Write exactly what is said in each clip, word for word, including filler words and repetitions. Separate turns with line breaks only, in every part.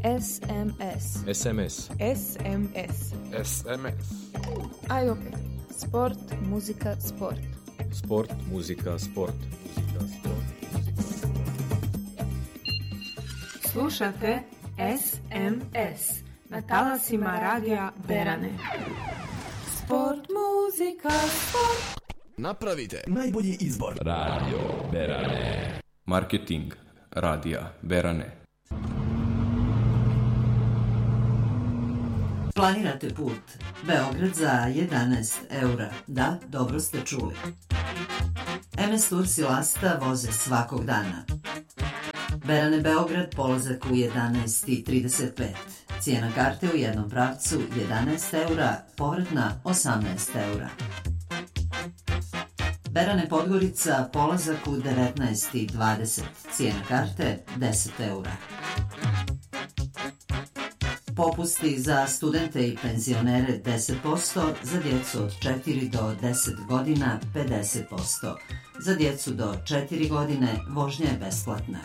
S M S.
S M S.
S M S.
S M S.
Aj opet. Sport, muzika, sport.
Sport, muzika, sport. Muzika, sport.
Slušate S M S na talasima radija Berane. Sport, muzika, sport.
Napravite najbolji izbor.
Radio Berane. Marketing radija Berane.
Planirate put Beograd za jedanaest eura. Da, dobro ste čuli. M S Tours i Lasta voze svakog dana. Berane Beograd, polazak u jedanaest i trideset pet. Cijena karte u jednom pravcu jedanaest eura, povratna osamnaest eura. Berane Podgorica, polazak u devetnaest i dvadeset. Cijena karte deset eura. Popusti za studente i penzionere deset posto, za djecu od četiri do deset godina pedeset posto. Za djecu do četiri godine vožnja je besplatna.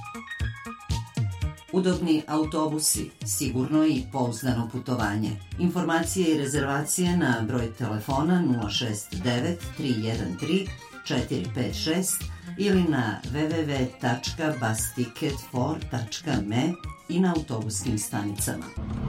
Udobni autobusi, sigurno i pouzdano putovanje. Informacije i rezervacije na broj telefona nula šest devet tri jedan tri četiri pet šest ili na w w w tačka bus ticket for tačka me i na autobuskim stanicama.